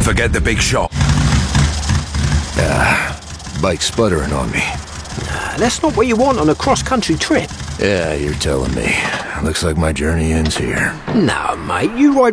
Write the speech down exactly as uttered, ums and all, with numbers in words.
Forget the big shot. Ah, bike's sputtering on me. Nah, that's not what you want on a cross-country trip. Yeah, you're telling me. Looks like my journey ends here. Nah, mate, you ride